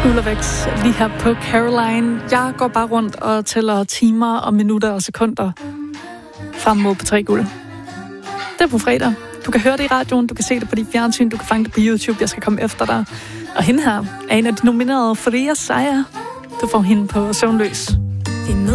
Ullevæks lige her på Caroline. Jeg går bare rundt og tæller timer og minutter og sekunder frem mod P3 Guld. Det er på fredag. Du kan høre det i radioen, du kan se det på dit fjernsyn, du kan fange det på YouTube. Jeg skal komme efter dig. Og hende her er en af de nominerede, Faria Saya. Du får hende på Søvnløs.